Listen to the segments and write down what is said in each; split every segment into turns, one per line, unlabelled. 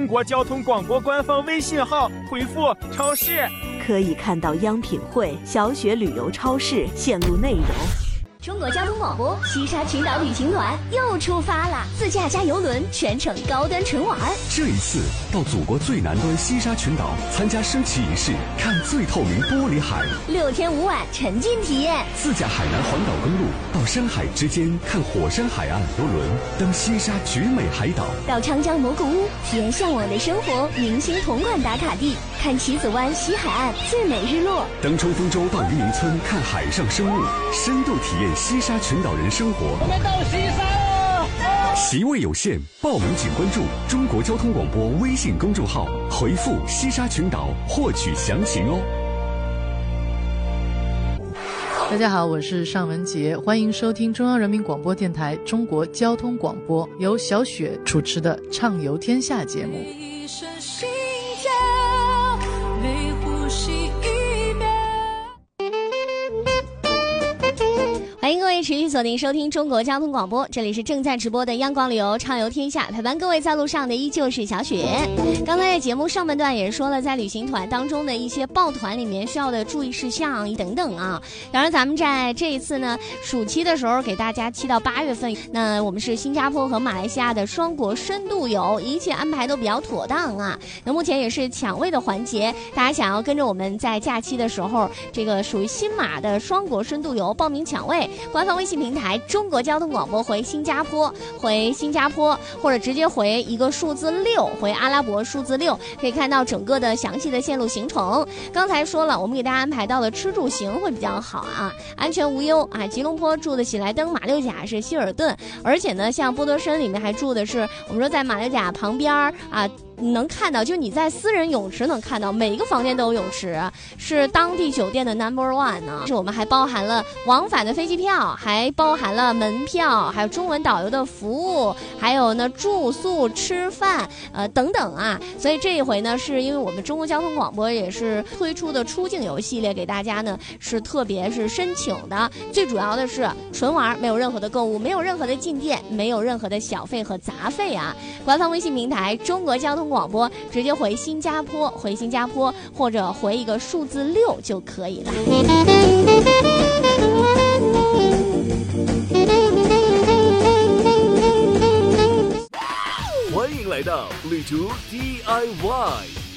中国交通广播官方微信号，回复超市，
可以看到央品汇、小雪旅游超市线路内容。
中国交通广播西沙群岛旅行团又出发了，自驾加邮轮，全程高端纯玩。
这一次到祖国最南端西沙群岛，参加升旗仪式，看最透明玻璃海
，6天5晚沉浸体验。
自驾海南环岛公路，到山海之间看火山海岸游轮，登西沙绝美海岛，
到昌江蘑菇屋体验向往的生活，明星铜管打卡地，看棋子湾西海岸最美日落，
登冲锋舟到渔民村看海上生物，深度体验西沙群岛人生活。
我们到西沙了，
席位有限，报名请关注中国交通广播微信公众号，回复西沙群岛获取详情哦。
大家好，我是尚文杰，欢迎收听中央人民广播电台中国交通广播由小雪主持的《畅游天下》节目。
欢迎各位持续锁定收听中国交通广播，这里是正在直播的央广旅游畅游天下，陪伴各位在路上的依旧是小雪。刚才在节目上半段也说了，在旅行团当中的一些报团里面需要的注意事项等等啊。当然咱们在这一次呢暑期的时候给大家7到8月份，那我们是新加坡和马来西亚的双国深度游，一切安排都比较妥当啊。那目前也是抢位的环节，大家想要跟着我们在假期的时候这个属于新马的双国深度游报名抢位，官方微信平台中国交通广播回新加坡，或者直接回一个数字6，回阿拉伯数字6，可以看到整个的详细的线路行程。刚才说了，我们给大家安排到了吃住行会比较好啊，安全无忧啊。吉隆坡住的喜来登，马六甲是希尔顿，而且呢像波多申里面还住的是我们说在马六甲旁边啊，能看到，就你在私人泳池能看到每一个房间都有泳池，是当地酒店的 No.1 呢。是我们还包含了往返的飞机票，还包含了门票，还有中文导游的服务，还有呢住宿吃饭等等啊。所以这一回呢是因为我们中国交通广播也是推出的出境游系列，给大家呢是特别是申请的，最主要的是纯玩，没有任何的购物，没有任何的进店，没有任何的小费和杂费啊。官方微信平台中国交通广播，直接回新加坡，或者回一个数字6就可以了。
欢迎来到旅途 DIY。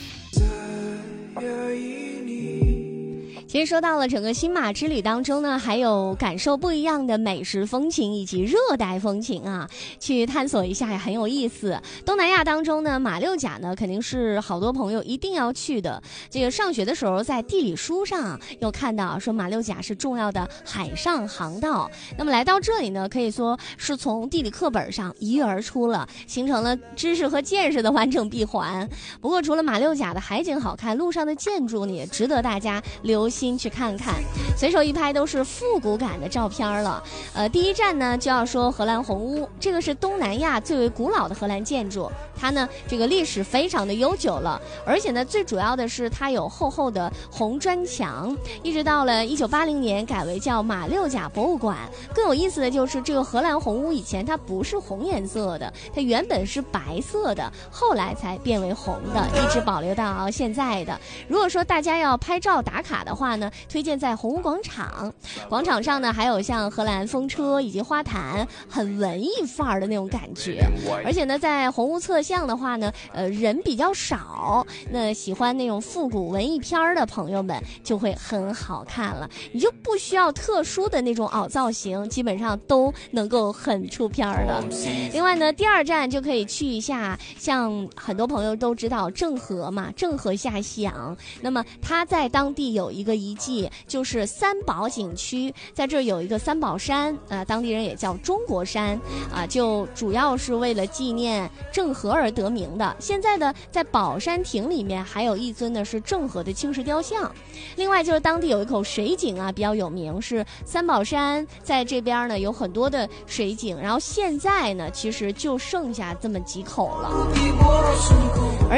其实说到了整个新马之旅当中呢，还有感受不一样的美食风情以及热带风情啊，去探索一下也很有意思。东南亚当中呢，马六甲呢肯定是好多朋友一定要去的。这个上学的时候在地理书上又看到说马六甲是重要的海上航道，那么来到这里呢，可以说是从地理课本上一跃而出了，形成了知识和见识的完整闭环。不过除了马六甲的海景好看，路上的建筑呢也值得大家留心去看看，随手一拍都是复古感的照片了。第一站呢就要说荷兰红屋，这个是东南亚最为古老的荷兰建筑，它呢这个历史非常的悠久了，而且呢最主要的是它有厚厚的红砖墙，一直到了1980年改为叫马六甲博物馆。更有意思的就是这个荷兰红屋以前它不是红颜色的，它原本是白色的，后来才变为红的，一直保留到现在的。如果说大家要拍照打卡的话呢，推荐在红屋广场，广场上呢还有像荷兰风车以及花坛，很文艺范儿的那种感觉。而且呢在红屋侧巷的话呢人比较少，那喜欢那种复古文艺片的朋友们就会很好看了，你就不需要特殊的那种凹造型，基本上都能够很出片了。另外呢第二站就可以去一下，像很多朋友都知道郑和嘛，郑和下西洋，那么他在当地有一个遗迹，就是三宝景区，在这有一个三宝山，当地人也叫中国山啊，就主要是为了纪念郑和而得名的。现在的在宝山亭里面还有一尊呢是郑和的青石雕像。另外就是当地有一口水井啊比较有名，是三宝山在这边呢有很多的水井，然后现在呢其实就剩下这么几口了。而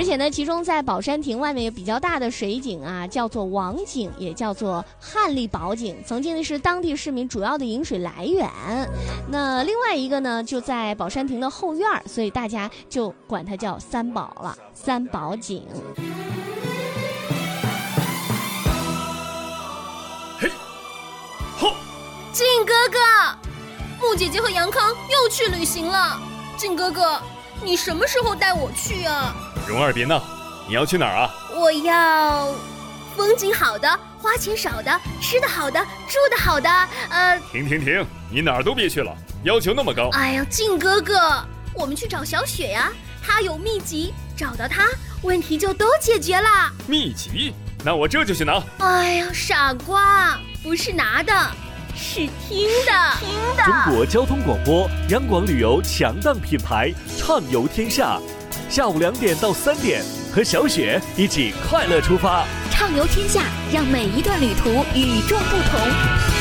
而且呢，其中在宝山亭外面有比较大的水井啊，叫做王井，也叫做汉丽宝井，曾经是当地市民主要的饮水来源。那另外一个呢，就在宝山亭的后院，所以大家就管它叫三宝了，三宝井。
嘿，好，
靖哥哥，木姐姐和杨康又去旅行了。靖哥哥，你什么时候带我去啊？
蓉儿别闹，你要去哪儿啊？
我要风景好的，花钱少的，吃的好的，住的好的。
停，你哪儿都别去了，要求那么高。
哎呀，靖哥哥，我们去找小雪呀，她有秘籍，找到她，问题就都解决了。
秘籍？那我这就去拿。
哎呀，傻瓜，不是拿的，是听的。
中国交通广播，央广旅游强档品牌，畅游天下。下午2点到3点，和小雪一起快乐出发，
畅游天下，让每一段旅途与众不同。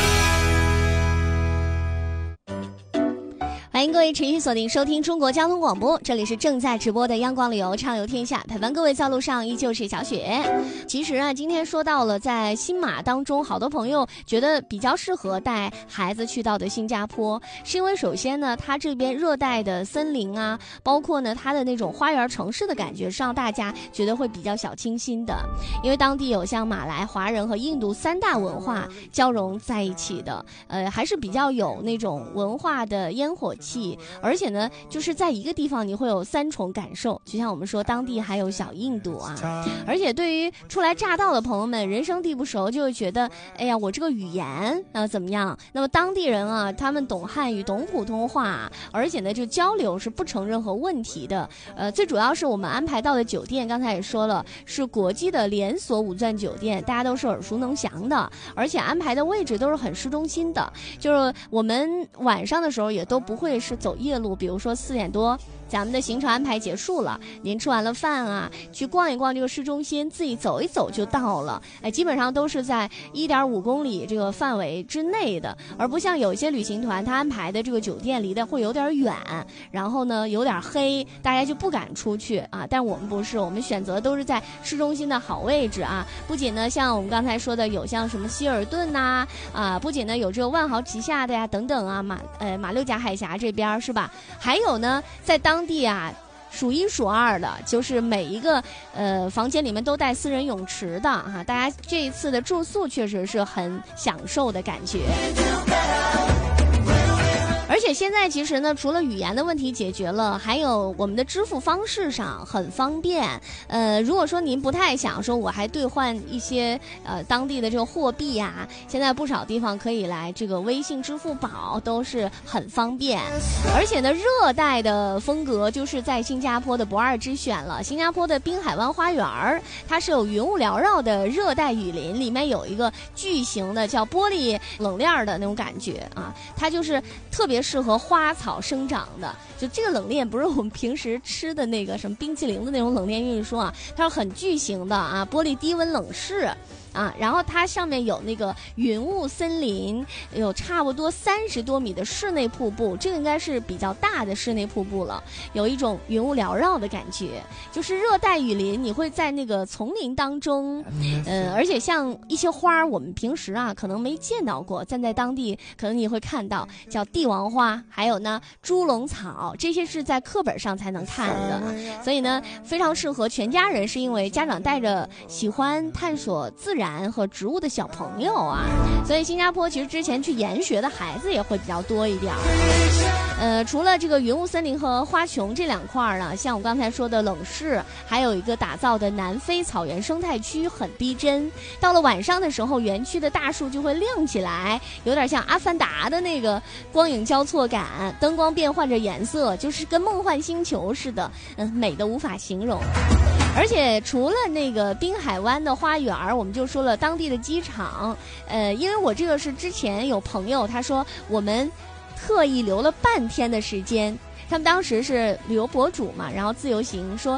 欢迎各位持续锁定收听中国交通广播，这里是正在直播的央广旅游畅游天下，陪伴各位在路上依旧是小雪。其实啊，今天说到了在新马当中，好多朋友觉得比较适合带孩子去到的新加坡，是因为首先呢，它这边热带的森林啊，包括呢它的那种花园城市的感觉，是让大家觉得会比较小清新的。因为当地有像马来、华人和印度3大文化交融在一起的，还是比较有那种文化的烟火气。而且呢，就是在一个地方你会有3重感受，就像我们说当地还有小印度啊。而且对于初来乍到的朋友们，人生地不熟，就会觉得哎呀，我这个语言怎么样？那么当地人啊，他们懂汉语，懂普通话，而且呢就交流是不成任何问题的。最主要是我们安排到的酒店，刚才也说了，是国际的连锁5钻酒店，大家都是耳熟能详的，而且安排的位置都是很市中心的，就是我们晚上的时候也都不会是走夜路，比如说4点多咱们的行程安排结束了，您吃完了饭啊，去逛一逛这个市中心，自己走一走就到了。基本上都是在1.5公里这个范围之内的，而不像有一些旅行团他安排的这个酒店离得会有点远，然后呢有点黑，大家就不敢出去啊。但我们不是，我们选择都是在市中心的好位置啊。不仅呢像我们刚才说的有像什么希尔顿呐不仅呢有这个万豪旗下的呀等等啊，马六甲海峡这边是吧？还有呢在当地啊数1数2的，就是每一个房间里面都带私人泳池的哈，大家这一次的住宿确实是很享受的感觉。而且现在其实呢，除了语言的问题解决了，还有我们的支付方式上很方便。如果说您不太想说我还兑换一些当地的这个货币呀，现在不少地方可以来这个微信、支付宝都是很方便。而且呢，热带的风格就是在新加坡的不二之选了。新加坡的滨海湾花园，它是有云雾缭绕的热带雨林，里面有一个巨型的叫玻璃冷链的那种感觉啊，它就是特别适合花草生长的。就这个冷链不是我们平时吃的那个什么冰淇淋的那种冷链运输啊，它是很巨型的啊，玻璃低温冷室啊，然后它上面有那个云雾森林，有差不多30多米的室内瀑布，这个应该是比较大的室内瀑布了，有一种云雾缭绕的感觉，就是热带雨林，你会在那个丛林当中，而且像一些花我们平时啊可能没见到过，站在当地可能你会看到，叫帝王花，还有呢猪笼草，这些是在课本上才能看的，所以呢非常适合全家人，是因为家长带着喜欢探索自然和植物的小朋友啊，所以新加坡其实之前去研学的孩子也会比较多一点。除了这个云雾森林和花穹这2块呢，像我刚才说的冷室，还有一个打造的南非草原生态区很逼真。到了晚上的时候，园区的大树就会亮起来，有点像阿凡达的那个光影交错感，灯光变换着颜色，就是跟梦幻星球似的，美得无法形容。而且除了那个滨海湾的花园，我们就说了当地的机场，因为我这个是之前有朋友他说我们特意留了半天的时间，他们当时是旅游博主嘛，然后自由行说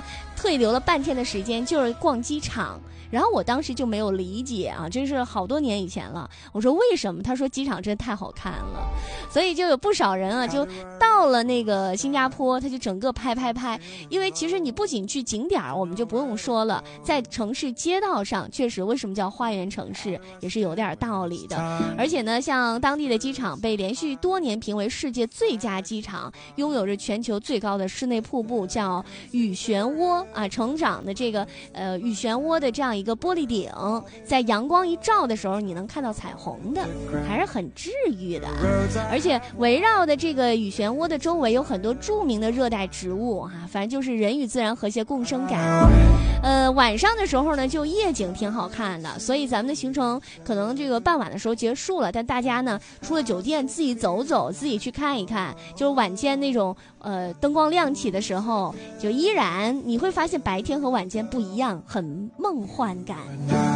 退留了半天的时间，就是逛机场。然后我当时就没有理解啊，这是好多年以前了。我说为什么？他说机场真的太好看了，所以就有不少人啊，就到了那个新加坡，他就整个拍。因为其实你不仅去景点，我们就不用说了，在城市街道上，确实为什么叫花园城市，也是有点道理的。而且呢，像当地的机场被连续多年评为世界最佳机场，拥有着全球最高的室内瀑布，叫雨漩涡啊，成长的这个雨漩涡的这样一个玻璃顶，在阳光一照的时候，你能看到彩虹的，还是很治愈的。而且围绕的这个雨漩涡的周围有很多著名的热带植物啊，反正就是人与自然和谐共生感。晚上的时候呢，就夜景挺好看的，所以咱们的行程可能这个傍晚的时候结束了，但大家呢出了酒店自己走走，自己去看一看，就是晚间那种灯光亮起的时候，就依然你会发现白天和晚间不一样，很梦幻感。